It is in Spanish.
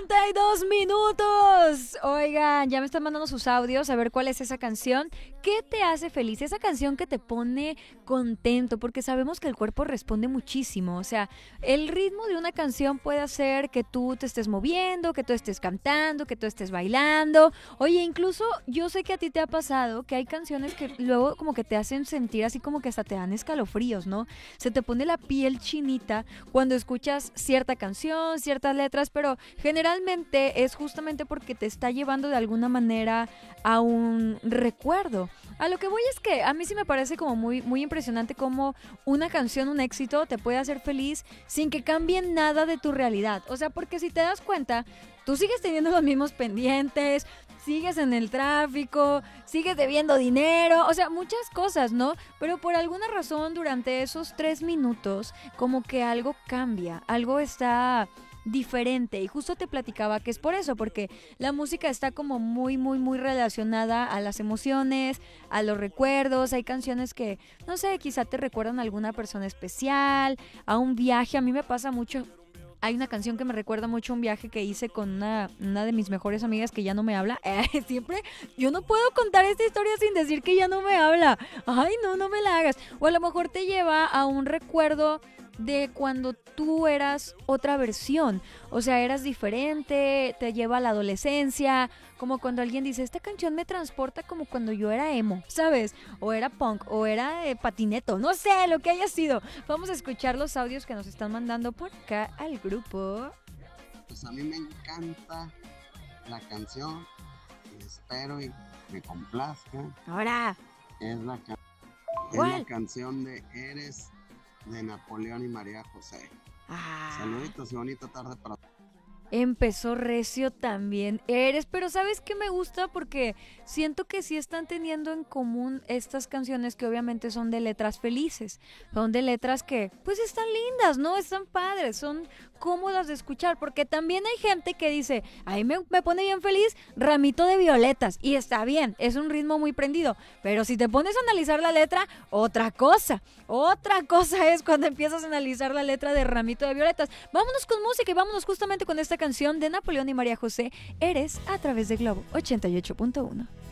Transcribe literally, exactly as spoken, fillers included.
cincuenta y dos minutos. Oigan, ya me están mandando sus audios a ver cuál es esa canción. ¿Qué te hace feliz? Esa canción que te pone contento, porque sabemos que el cuerpo responde muchísimo. O sea, el ritmo de una canción puede hacer que tú te estés moviendo, que tú estés cantando, que tú estés bailando. Oye, incluso yo sé que a ti te ha pasado que hay canciones que luego como que te hacen sentir así como que hasta te dan escalofríos, ¿no? Se te pone la piel chinita cuando escuchas cierta canción, ciertas letras, pero generalmente es justamente porque te está llevando de alguna manera a un recuerdo. A lo que voy es que a mí sí me parece como muy, muy impresionante cómo una canción, un éxito, te puede hacer feliz sin que cambie nada de tu realidad. O sea, porque si te das cuenta, tú sigues teniendo los mismos pendientes, sigues en el tráfico, sigues debiendo dinero, o sea, muchas cosas, ¿no? Pero por alguna razón durante esos tres minutos como que algo cambia, algo está diferente y justo te platicaba que es por eso, porque la música está como muy, muy, muy relacionada a las emociones, a los recuerdos. Hay canciones que, no sé, quizá te recuerdan a alguna persona especial, a un viaje. A mí me pasa mucho. Hay una canción que me recuerda mucho a un viaje que hice con una, una de mis mejores amigas que ya no me habla. Eh, siempre, yo no puedo contar esta historia sin decir que ya no me habla. Ay, no, no me la hagas. O a lo mejor te lleva a un recuerdo de cuando tú eras otra versión. O sea, eras diferente, te lleva a la adolescencia. Como cuando alguien dice, esta canción me transporta como cuando yo era emo, ¿sabes? O era punk, o era eh, patineto, no sé, lo que haya sido. Vamos a escuchar los audios que nos están mandando por acá al grupo. Pues a mí me encanta la canción, y espero y me complazca. Ahora, Es la, ca- es ¿cuál? la canción de Eres de Napoleón y María José. Ah. Saluditos y bonita tarde para todos. Empezó recio también Eres, pero ¿sabes qué me gusta? Porque siento que sí están teniendo en común estas canciones que obviamente son de letras felices, son de letras que pues están lindas, ¿no? Están padres, son cómodas de escuchar, porque también hay gente que dice, a mí me, me pone bien feliz Ramito de Violetas, y está bien, es un ritmo muy prendido, pero si te pones a analizar la letra, otra cosa, otra cosa es cuando empiezas a analizar la letra de Ramito de Violetas. Vámonos con música y vámonos justamente con esta canción de Napoleón y María José, Eres, a través de Globo ochenta y ocho punto uno.